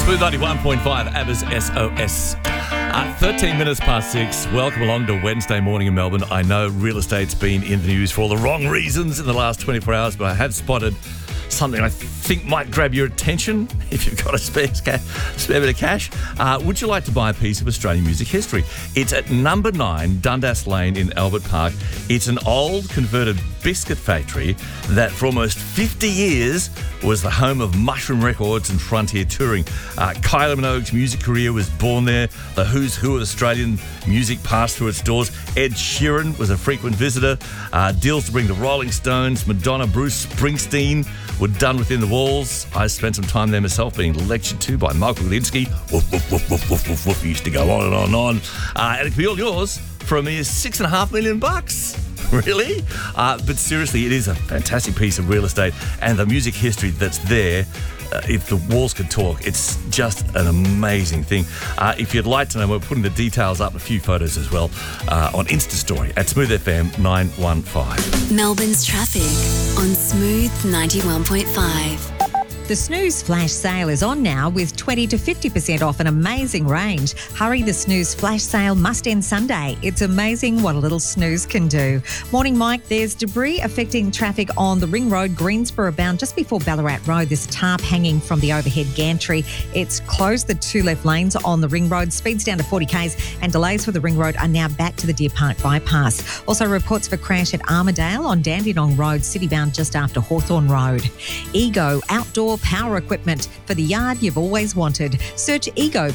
Smooth 91.5, ABBA's SOS. 13 minutes past 6. Welcome along to Wednesday morning in Melbourne. I know real estate's been in the news for all the wrong reasons in the last 24 hours, but I have spotted something I think might grab your attention if you've got a spare bit of cash. Would you like to buy a piece of Australian music history? It's at number 9 Dundas Lane in Albert Park. It's an old converted biscuit factory that for almost 50 years was the home of Mushroom Records and Frontier Touring. Kylie Minogue's music career was born there. The who's who of Australian music passed through its doors. Ed Sheeran was a frequent visitor. Deals to bring the Rolling Stones, Madonna, Bruce Springsteen were done within the walls. I spent some time there myself being lectured to by Michael Linsky. Woof, woof, woof, woof, woof, woof, woof. He used to go on and on and on. And it could be all yours for a mere $6.5 million. Really? But seriously, it is a fantastic piece of real estate, and the music history that's there, if the walls could talk, it's just an amazing thing. If you'd like to know, we're putting the details up, a few photos as well, on Insta Story at Smooth FM 915. Melbourne's traffic on Smooth 91.5. The Snooze Flash Sale is on now with 20 to 50% off an amazing range. Hurry, the Snooze Flash Sale must end Sunday. It's amazing what a little snooze can do. Morning, Mike. There's debris affecting traffic on the Ring Road, Greensboro bound, just before Ballarat Road. There's a tarp hanging from the overhead gantry. It's closed the two left lanes on the Ring Road. Speeds down to 40 k's, and delays for the Ring Road are now back to the Deer Park bypass. Also, reports of a crash at Armadale on Dandenong Road, city bound just after Hawthorne Road. Ego Outdoor Power equipment for the yard you've always wanted. Search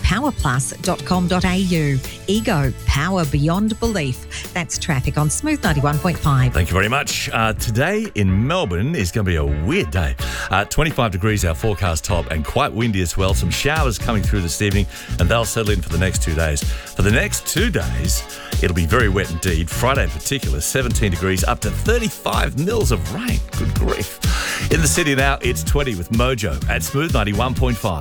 egopowerplus.com.au. Ego, power beyond belief. That's traffic on Smooth 91.5. Thank you very much. Today in Melbourne is going to be a weird day. 25 degrees our forecast top, and quite windy as well. Some showers coming through this evening, and they'll settle in for the next 2 days. For the next 2 days, it'll be very wet indeed. Friday in particular, 17 degrees, up to 35 mils of rain. Good grief. In the city now, it's 20 with Mojo at Smooth 91.5.